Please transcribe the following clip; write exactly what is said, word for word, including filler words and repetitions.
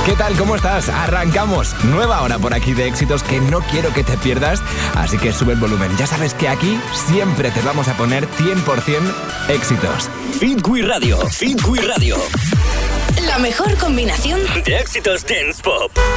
¿Qué tal? ¿Cómo estás? Arrancamos. Nueva hora por aquí de éxitos que no quiero que te pierdas, así que sube el volumen. Ya sabes que aquí siempre te vamos a poner cien por ciento éxitos. Fit We Radio, Fit We Radio. La mejor combinación de éxitos dance pop.